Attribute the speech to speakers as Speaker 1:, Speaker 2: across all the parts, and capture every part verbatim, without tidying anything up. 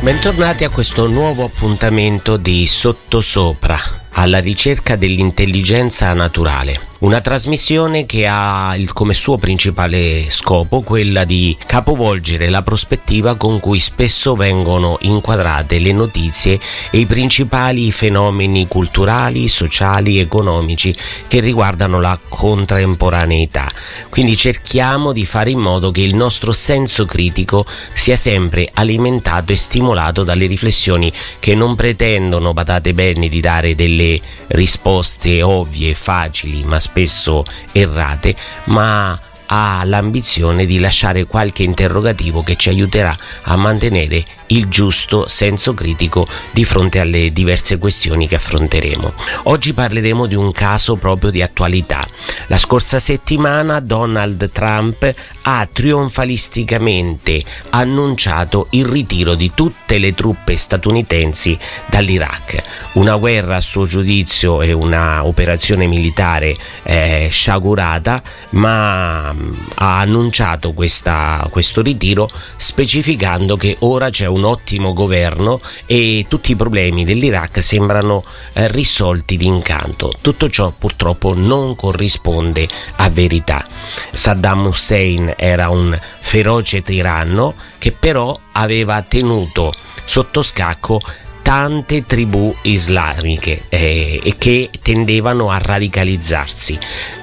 Speaker 1: Bentornati a questo nuovo appuntamento di Sottosopra, alla ricerca dell'intelligenza naturale. Una trasmissione che ha il, come suo principale scopo quella di capovolgere la prospettiva con cui spesso vengono inquadrate le notizie e i principali fenomeni culturali, sociali, economici che riguardano la contemporaneità. Quindi cerchiamo di fare in modo che il nostro senso critico sia sempre alimentato e stimolato dalle riflessioni che non pretendono, badate bene, di dare delle risposte ovvie e facili, ma spesso errate, ma ha l'ambizione di lasciare qualche interrogativo che ci aiuterà a mantenere il giusto senso critico di fronte alle diverse questioni che affronteremo. Oggi parleremo di un caso proprio di attualità. La scorsa settimana Donald Trump ha trionfalisticamente annunciato il ritiro di tutte le truppe statunitensi dall'Iraq. Una guerra, a suo giudizio, è una operazione militare eh, sciagurata, ma ha annunciato questa, questo ritiro specificando che ora c'è un ottimo governo e tutti i problemi dell'Iraq sembrano eh, risolti d'incanto. Tutto ciò purtroppo non corrisponde a verità. Saddam Hussein era un feroce tiranno che però aveva tenuto sotto scacco tante tribù islamiche eh, e che tendevano a radicalizzarsi.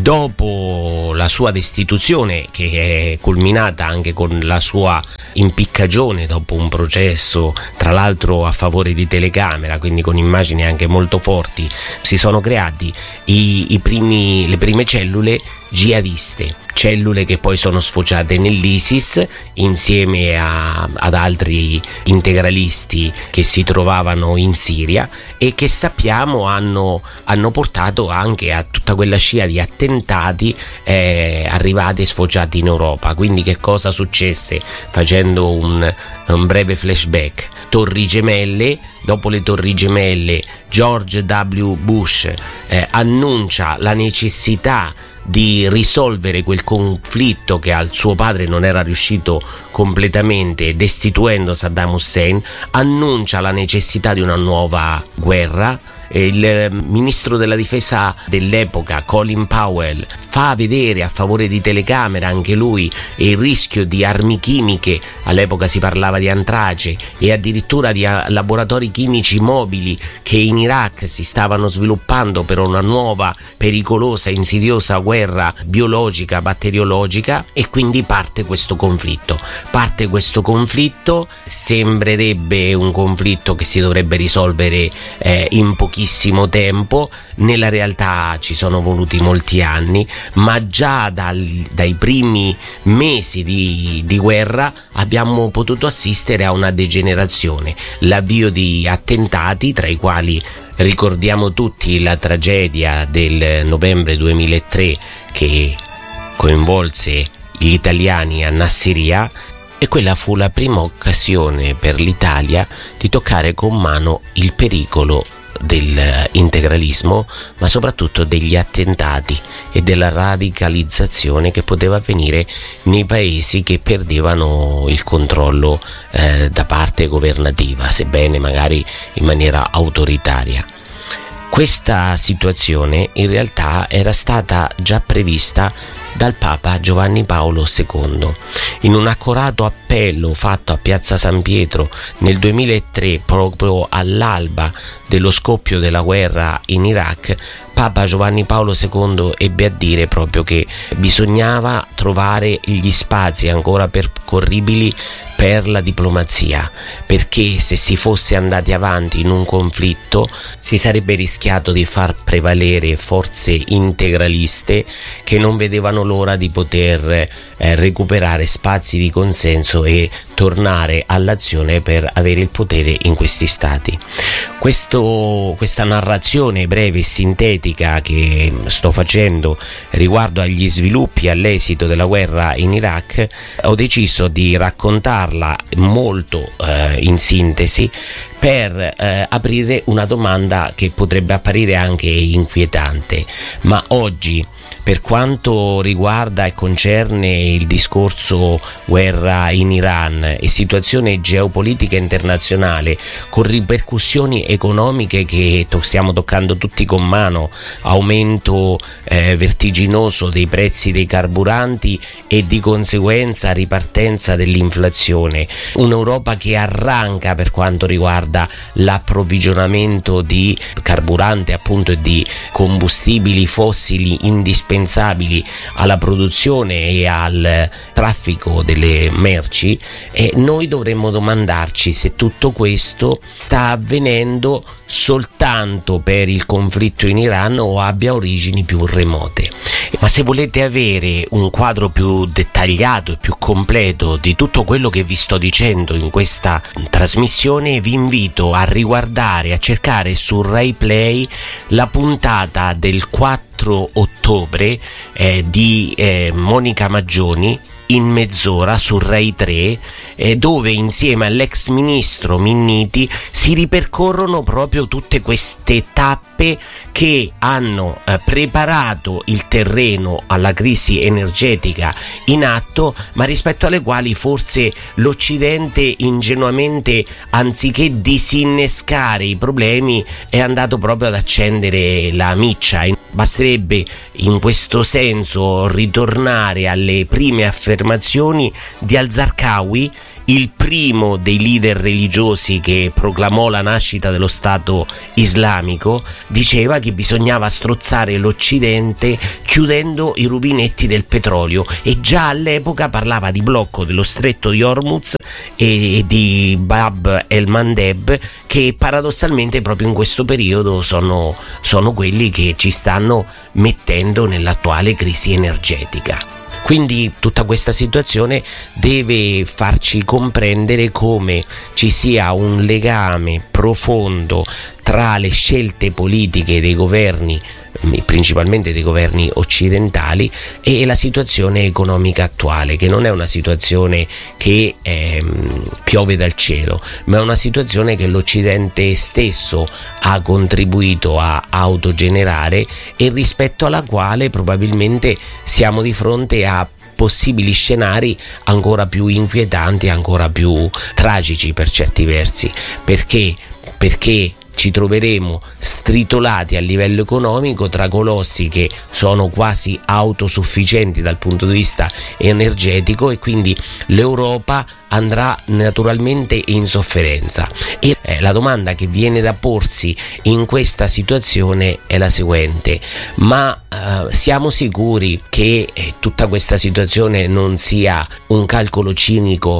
Speaker 1: Dopo la sua destituzione, che è culminata anche con la sua impiccagione dopo un processo tra l'altro a favore di telecamera, quindi con immagini anche molto forti, si sono creati i, i primi, le prime cellule jihadiste, cellule che poi sono sfociate nell'ISIS insieme a, ad altri integralisti che si trovavano in Siria e che sappiamo hanno, hanno portato anche a tutta quella scia di attentati eh, arrivati e sfociati in Europa. Quindi che cosa successe? Facendo un, un breve flashback: Torri Gemelle. Dopo le Torri Gemelle, George W. Bush eh, annuncia la necessità di risolvere quel conflitto che al suo padre non era riuscito completamente, destituendo Saddam Hussein, annuncia la necessità di una nuova guerra. Il ministro della difesa dell'epoca, Colin Powell, fa vedere a favore di telecamera anche lui il rischio di armi chimiche. All'epoca si parlava di antrace e addirittura di laboratori chimici mobili che in Iraq si stavano sviluppando per una nuova, pericolosa, insidiosa guerra biologica, batteriologica, e quindi parte questo conflitto. Parte questo conflitto, sembrerebbe un conflitto che si dovrebbe risolvere eh, in pochissimo tempo. Nella realtà ci sono voluti molti anni, ma già dal, dai primi mesi di, di guerra abbiamo potuto assistere a una degenerazione, l'avvio di attentati, tra i quali ricordiamo tutti la tragedia del novembre duemilatré che coinvolse gli italiani a Nassiriya, e quella fu la prima occasione per l'Italia di toccare con mano il pericolo dell'integralismo, ma soprattutto degli attentati e della radicalizzazione che poteva avvenire nei paesi che perdevano il controllo eh, da parte governativa, sebbene magari in maniera autoritaria. Questa situazione in realtà era stata già prevista dal Papa Giovanni Paolo secondo. In un accorato appello fatto a Piazza San Pietro nel duemilatré, proprio all'alba dello scoppio della guerra in Iraq, Papa Giovanni Paolo secondo ebbe a dire proprio che bisognava trovare gli spazi ancora percorribili per la diplomazia, perché se si fosse andati avanti in un conflitto si sarebbe rischiato di far prevalere forze integraliste che non vedevano l'ora di poter eh, recuperare spazi di consenso e tornare all'azione per avere il potere in questi stati. Questo, questa narrazione breve e sintetica che sto facendo riguardo agli sviluppi all'esito della guerra in Iraq, ho deciso di raccontarla molto eh, in sintesi per eh, aprire una domanda che potrebbe apparire anche inquietante. Ma oggi Per quanto riguarda e concerne il discorso guerra in Iran e situazione geopolitica internazionale con ripercussioni economiche che to- stiamo toccando tutti con mano, aumento eh, vertiginoso dei prezzi dei carburanti e di conseguenza ripartenza dell'inflazione, un'Europa che arranca per quanto riguarda l'approvvigionamento di carburante appunto e di combustibili fossili indispensabili alla produzione e al traffico delle merci, e noi dovremmo domandarci se tutto questo sta avvenendo soltanto per il conflitto in Iran o abbia origini più remote. Ma se volete avere un quadro più dettagliato e più completo di tutto quello che vi sto dicendo in questa trasmissione, vi invito a riguardare, a cercare su Rai Play la puntata del quattro ottobre eh, di eh, Monica Maggioni in mezz'ora su Rai tre, eh, dove insieme all'ex ministro Minniti si ripercorrono proprio tutte queste tappe che hanno eh, preparato il terreno alla crisi energetica in atto, ma rispetto alle quali forse l'Occidente ingenuamente, anziché disinnescare i problemi, è andato proprio ad accendere la miccia. Basterebbe in questo senso ritornare alle prime affermazioni di al-Zarqawi, il primo dei leader religiosi che proclamò la nascita dello Stato islamico. Diceva che bisognava strozzare l'Occidente chiudendo i rubinetti del petrolio, e già all'epoca parlava di blocco dello stretto di Hormuz e di Bab el-Mandeb, che paradossalmente proprio in questo periodo sono, sono quelli che ci stanno mettendo nell'attuale crisi energetica. Quindi tutta questa situazione deve farci comprendere come ci sia un legame profondo tra le scelte politiche dei governi, principalmente dei governi occidentali, e la situazione economica attuale, che non è una situazione che eh, piove dal cielo, ma è una situazione che l'Occidente stesso ha contribuito a autogenerare e rispetto alla quale probabilmente siamo di fronte a possibili scenari ancora più inquietanti, ancora più tragici per certi versi. Perché? Perché ci troveremo stritolati a livello economico tra colossi che sono quasi autosufficienti dal punto di vista energetico, e quindi l'Europa andrà naturalmente in sofferenza. E eh, la domanda che viene da porsi in questa situazione è la seguente: ma eh, siamo sicuri che eh, tutta questa situazione non sia un calcolo cinico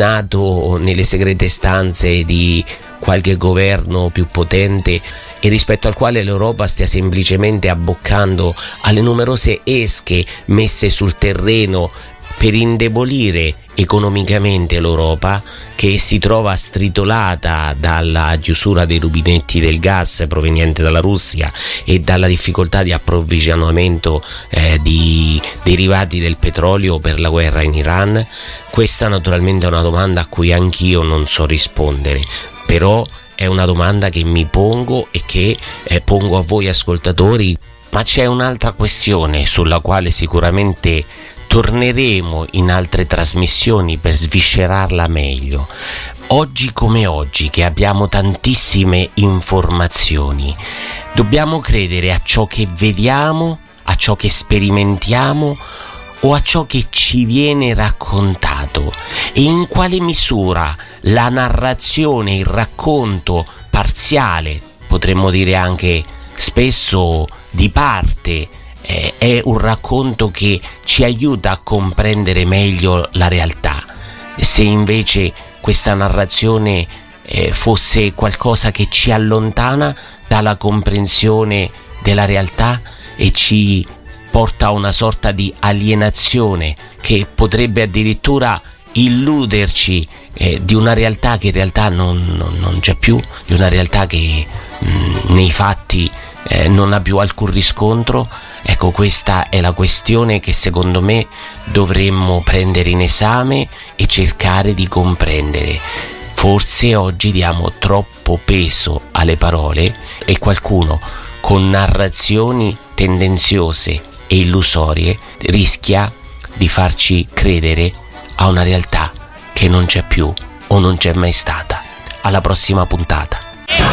Speaker 1: nato nelle segrete stanze di qualche governo più potente e rispetto al quale l'Europa stia semplicemente abboccando alle numerose esche messe sul terreno per indebolire economicamente l'Europa, che si trova stritolata dalla chiusura dei rubinetti del gas proveniente dalla Russia e dalla difficoltà di approvvigionamento eh, di derivati del petrolio per la guerra in Iran? Questa naturalmente è una domanda a cui anch'io non so rispondere, però è una domanda che mi pongo e che eh, pongo a voi ascoltatori. Ma c'è un'altra questione sulla quale sicuramente torneremo in altre trasmissioni per sviscerarla meglio. Oggi come oggi, che abbiamo tantissime informazioni, dobbiamo credere a ciò che vediamo, a ciò che sperimentiamo o a ciò che ci viene raccontato? E in quale misura la narrazione, il racconto parziale, potremmo dire anche spesso di parte, eh, è un racconto che ci aiuta a comprendere meglio la realtà? Se invece questa narrazione eh, fosse qualcosa che ci allontana dalla comprensione della realtà e ci porta a una sorta di alienazione che potrebbe addirittura illuderci eh, di una realtà che in realtà non, non, non c'è più, di una realtà che mh, nei fatti eh, non ha più alcun riscontro. Ecco, questa è la questione che secondo me dovremmo prendere in esame e cercare di comprendere. Forse oggi diamo troppo peso alle parole e qualcuno con narrazioni tendenziose e illusorie rischia di farci credere a una realtà che non c'è più o non c'è mai stata. Alla prossima puntata.